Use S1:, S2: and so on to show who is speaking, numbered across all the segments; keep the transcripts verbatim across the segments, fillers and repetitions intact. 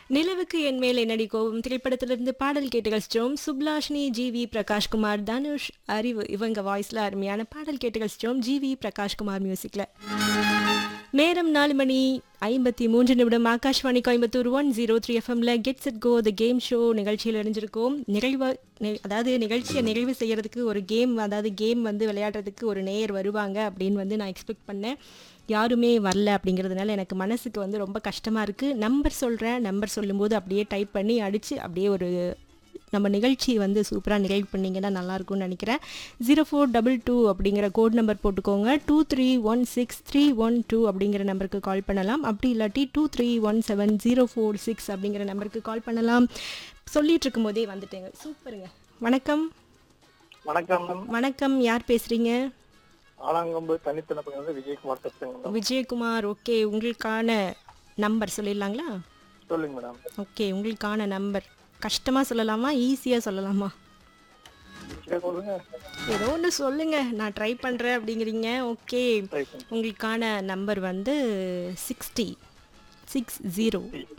S1: நிலவுக்கு என் மேல் என்னடி கோபம் திரைப்படத்திலிருந்து பாடல் கேட்டு கழிச்சிட்டோம். சுப்லாஷினி, ஜி வி பிரகாஷ்குமார், தனுஷ், அறிவு இவங்க வாய்ஸ்ல அருமையான பாடல் கேட்டு கழிச்சிட்டோம். ஜி வி பிரகாஷ்குமார் மியூசிக்ல. நேரம் நாலு மணி ஐம்பத்தி மூன்று நிமிடம். Akashvani Coimbatore one zero three எஃப்எம்ல gets it go the game show நிகழ்ச்சியில் இணைஞ்சிருக்கோம். நிறைவா நி- அதாவது நிகழ்ச்சியை நிறைவு செய்யறதுக்கு ஒரு கேம், அதாவது கேம் வந்து விளையாடுறதுக்கு ஒரு நேயர் வருவாங்க அப்படின்னு வந்து நான் எக்ஸ்பெக்ட் பண்ணேன். யாருமே வரல அப்படிங்கிறதுனால எனக்கு மனசுக்கு வந்து ரொம்ப கஷ்டமாக இருக்குது. நம்பர் சொல்கிறேன், நம்பர் சொல்லும்போது அப்படியே டைப் பண்ணி அடித்து அப்படியே ஒரு நம்ம நிகழ்ச்சி வந்து சூப்பராக நிறைவு பண்ணிங்கன்னா நல்லாயிருக்கும்னு நினைக்கிறேன். ஜீரோ ஃபோர் டபுள் டூ அப்படிங்கிற கோட் நம்பர் போட்டுக்கோங்க. Two three one six three one two அப்படிங்கிற நம்பருக்கு கால் பண்ணலாம். அப்படி இல்லாட்டி two three one seven zero four six அப்படிங்கிற நம்பருக்கு கால் பண்ணலாம். சொல்லிட்டு இருக்கும்போதே வந்துட்டேங்க. சூப்பருங்க. வணக்கம்.
S2: வணக்கம் மேம்.
S1: வணக்கம், யார் பேசுகிறீங்க?
S2: ஆலாங்கொம்பு தனித்தனப்பங்க வந்து விஜயகுமார் பேசுறேங்க மேடம்.
S1: விஜயகுமார். ஓகே, உங்களுக்கான நம்பர் சொல்லிடலாங்களா?
S2: சொல்லுங்க மேடம்.
S1: ஓகே, உங்களுக்கான நம்பர் கஷ்டமாக சொல்லலாமா, ஈஸியாக சொல்லலாமா?
S2: சரி, சொல்லுங்க.
S1: ஏதோ ஒன்று சொல்லுங்க, நான் ட்ரை பண்ணுறேன் அப்படிங்கிறீங்க. ஓகே,
S2: ட்ரை பண்ணுங்க.
S1: உங்களுக்கான நம்பர் வந்து சிக்ஸ்டி சிக்ஸ் ஜீரோ.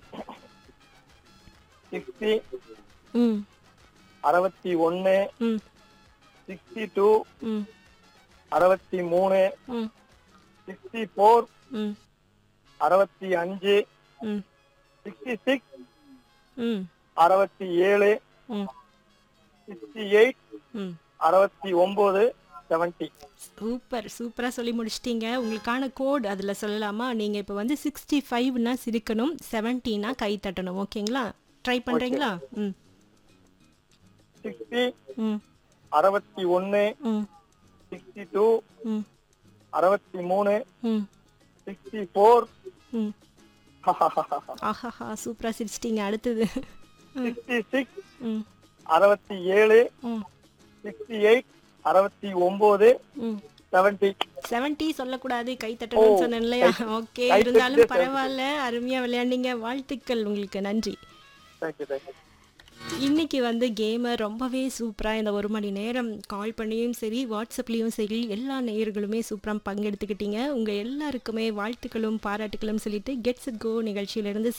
S2: சிக்ஸ்டி
S1: ம்
S2: அறுபத்தி ஒன்று
S1: ம்
S2: சிக்ஸ்டி டூ
S1: ம்
S2: அறுபத்தி மூணு
S1: ம்
S2: சிக்ஸ்டி ஃபோர்
S1: ம்
S2: அறுபத்தி அஞ்சு
S1: ம்
S2: சிக்ஸ்டி சிக்ஸ்
S1: ம்
S2: அறுபத்தி ஏழு
S1: ம்
S2: சிக்ஸ்டி எயிட்
S1: ம்
S2: அறுபத்தி ஒன்பது செவன்டி.
S1: சூப்பர், சூப்பராக சொல்லி முடிச்சிட்டீங்க. உங்களுக்கான கோட் அதில் சொல்லலாமா? நீங்கள் இப்போ வந்து சிக்ஸ்டி ஃபைவ்னா சிரிக்கணும், செவன்ட்டினா கை தட்டணும். ஓகேங்களா? ட்ரை பண்ணுறீங்களா? ம்
S2: சிக்ஸ்டி
S1: ம்
S2: அறுபத்தி ஒன்று
S1: ம்
S2: சிக்ஸ்டி டூ
S1: ம்
S2: அறுபத்தி மூணு
S1: ம்
S2: சிக்ஸ்டி ஃபோர்
S1: ம் ஆஹாஹா, சூப்பராக சிரிச்சிட்டீங்க. அடுத்தது
S2: சிக்ஸ்டி சிக்ஸ்
S1: ம்
S2: அறுபத்தி ஏழு
S1: ம்
S2: சிக்ஸ்டி எயிட் அறுபத்தி ஒன்பது
S1: ம்
S2: செவன்டி.
S1: செவன்ட்டி சொல்லக்கூடாது, கை தட்டணும்னு சொன்னேன் இல்லையா? ஓகே,
S2: கை
S1: இருந்தாலும்
S2: தட்டு
S1: பரவாயில்ல, அருமையாக விளையாண்டீங்க. வாழ்த்துக்கள் உங்களுக்கு, நன்றி.
S2: Thank you thank you.
S1: இன்னைக்கு வந்து கேமர் ரொம்பவே சூப்பராக இந்த ஒரு மணி நேரம் கால் பண்ணியும் சரி, வாட்ஸ்அப்லேயும் சரி, எல்லா நேயர்களுமே சூப்பராக பங்கெடுத்துக்கிட்டீங்க. உங்கள் எல்லாருக்குமே வாழ்த்துக்களும் பாராட்டுகளும் சொல்லிட்டு கெட்ஸ் இட் கோ நிகழ்ச்சியிலிருந்து